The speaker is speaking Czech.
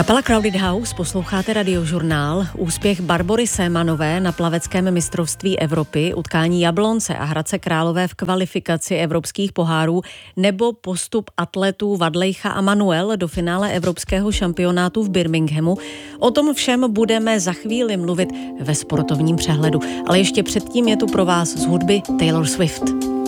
Kapela Crowded House, posloucháte Radiožurnál. Úspěch Barbory Sémanové na plaveckém mistrovství Evropy, utkání Jablonce a Hradce Králové v kvalifikaci evropských pohárů nebo postup atletů Vadlejcha a Manuel do finále evropského šampionátu v Birminghamu. O tom všem budeme za chvíli mluvit ve sportovním přehledu. Ale ještě předtím je tu pro vás z hudby Taylor Swift.